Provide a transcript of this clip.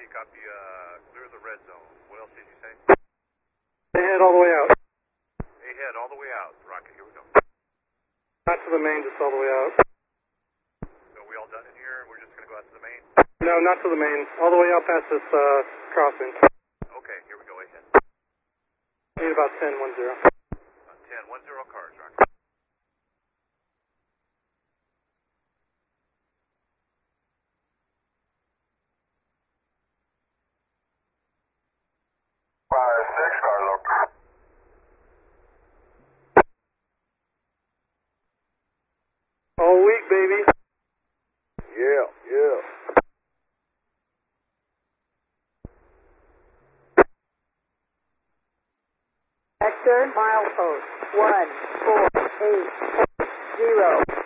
copy, clear the red zone. What else did you say? They head all the way out. They head all the way out. Rocket, here we go. Not to the main, just all the way out. So we all done in here? We're just going to go out to the main? No, not to the main. All the way out past this crossing. Okay, here we go. Ahead. Need about 10, 10. 10-10 cars, Rocket. All week, baby. Yeah. Vector milepost 1480.